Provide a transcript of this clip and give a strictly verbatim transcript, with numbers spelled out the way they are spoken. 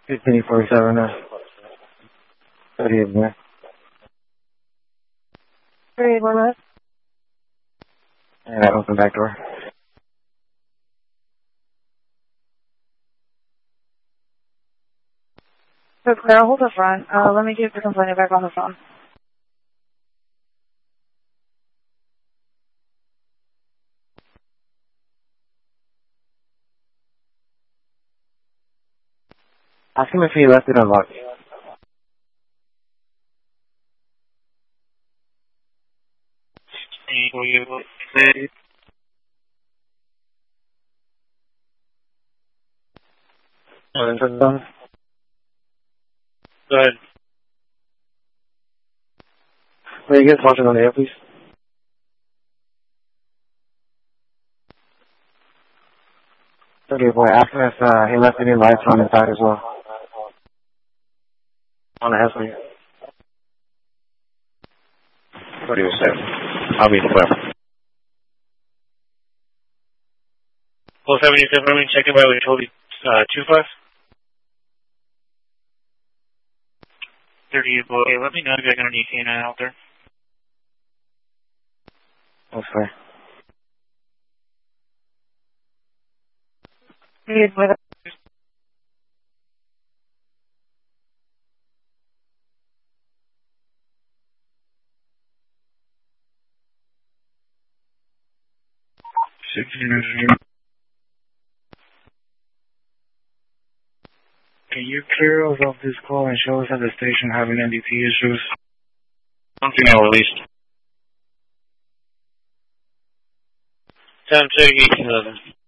fifteen forty-seven, uh, thirty-eight, man. thirty-eight, one minute. And I open back door. So Clara, hold the front. Uh, let me get the complainant back on the phone. Ask him if he left it unlocked. Oh, then turn it on. Go ahead. Will you get watching on the air, please? Okay, boy, ask him if uh, he left any lights on inside as well. On the escalator. thirty-seven. I'll be in the left. Well, seventy-seven, I'm checking by with Toby, uh, two five. thirty-eight, boy, let me know if you're going to need K nine out there. That's fair. Good with it. Can you clear us off this call and show us at the station having N D T issues? Something I'll release. Time check, eighteen eleven.